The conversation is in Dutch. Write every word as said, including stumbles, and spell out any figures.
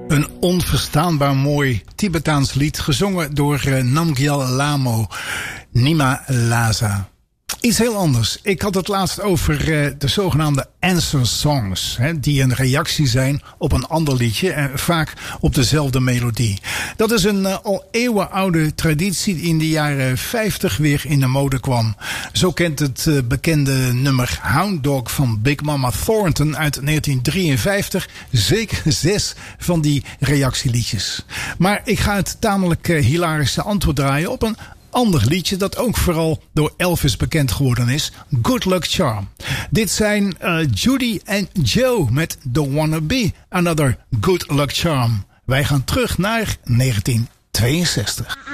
Een onverstaanbaar mooi Tibetaans lied gezongen door uh, Namgyal Lamo, Nima Laza. Iets heel anders. Ik had het laatst over uh, de zogenaamde answer songs. Hè, die een reactie zijn op een ander liedje en vaak op dezelfde melodie. Dat is een uh, al eeuwenoude traditie die in de jaren vijftig weer in de mode kwam. Zo kent het uh, bekende nummer Hound Dog van Big Mama Thornton uit negentien drieënvijftig zeker zes van die reactieliedjes. Maar ik ga het tamelijk uh, hilarische antwoord draaien op een ander liedje dat ook vooral door Elvis bekend geworden is. Good Luck Charm. Dit zijn uh, Judy en Joe met Don't Wanna Be Another Good Luck Charm. Wij gaan terug naar negentien tweeënzestig.